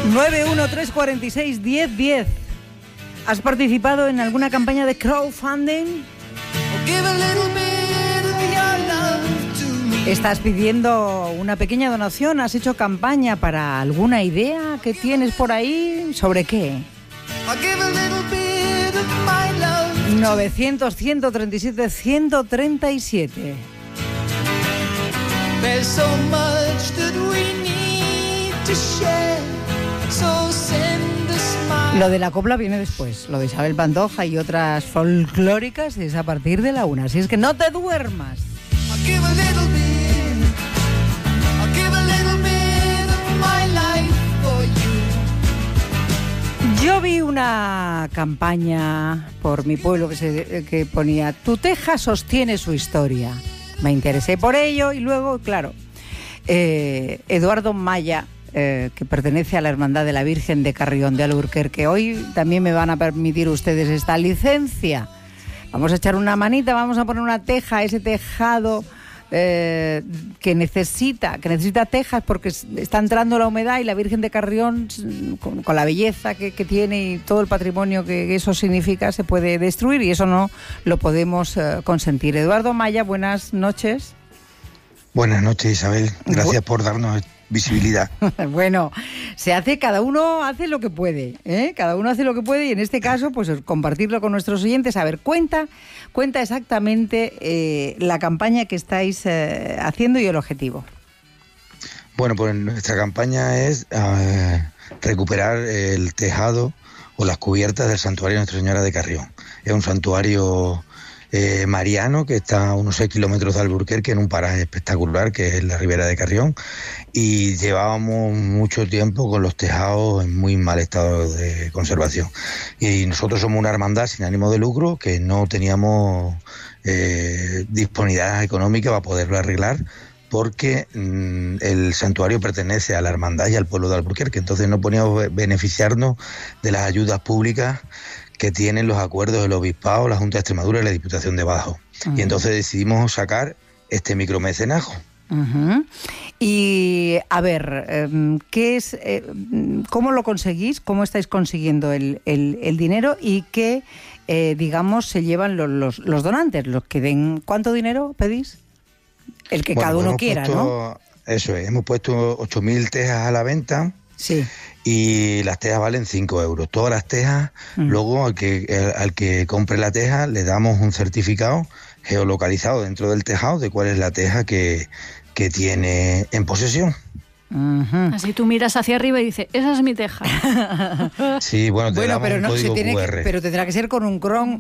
913461010. ¿Has participado en alguna campaña de crowdfunding? ¿Estás pidiendo una pequeña donación? ¿Has hecho campaña para alguna idea que tienes por ahí? ¿Sobre qué? 900-137-137. There's so much that we need to share, so send a smile. Lo de la copla viene después. Lo de Isabel Pantoja y otras folclóricas es a partir de la 1. Así es que no te duermas. I'll give a little bit, I'll give a little bit of my life for you. Yo vi una campaña por mi pueblo que ponía "Tu teja sostiene su historia". Me interesé por ello y luego, claro, Eduardo Maya, que pertenece a la Hermandad de la Virgen de Carrión de Alburquerque, hoy también me van a permitir ustedes esta licencia. Vamos a echar una manita, vamos a poner una teja a ese tejado que necesita tejas porque está entrando la humedad y la Virgen de Carrión, con la belleza que tiene y todo el patrimonio que eso significa, se puede destruir y eso no lo podemos consentir. Eduardo Maya, buenas noches. Buenas noches, Isabel. Gracias por darnos visibilidad. Bueno, cada uno hace lo que puede, ¿eh? Cada uno hace lo que puede y en este caso, pues compartirlo con nuestros oyentes. A ver, cuenta exactamente la campaña que estáis haciendo y el objetivo. Bueno, pues nuestra campaña es recuperar el tejado o las cubiertas del santuario de Nuestra Señora de Carrión. Es un santuario mariano que está a unos 6 kilómetros de Alburquerque, en un paraje espectacular que es la Ribera de Carrión, y llevábamos mucho tiempo con los tejados en muy mal estado de conservación. Y nosotros somos una hermandad sin ánimo de lucro que no teníamos disponibilidad económica para poderlo arreglar, porque el santuario pertenece a la hermandad y al pueblo de Alburquerque, entonces no podíamos beneficiarnos de las ayudas públicas que tienen los acuerdos del Obispado, la Junta de Extremadura y la Diputación de Badajoz. Uh-huh. Y entonces decidimos sacar este micromecenazgo. Uh-huh. Y a ver, ¿qué es, cómo lo conseguís? ¿Cómo estáis consiguiendo el dinero? ¿Y qué, digamos, se llevan los donantes? Los que den, ¿cuánto dinero pedís? El que cada uno quiera, ¿no? Eso es, hemos puesto 8.000 tejas a la venta. Sí. Y las tejas valen 5 euros. Todas las tejas, luego al que compre la teja le damos un certificado geolocalizado dentro del tejado de cuál es la teja que tiene en posesión. Uh-huh. Así tú miras hacia arriba y dices, esa es mi teja. Sí, bueno, te damos pero un no, código QR. Pero tendrá que ser con un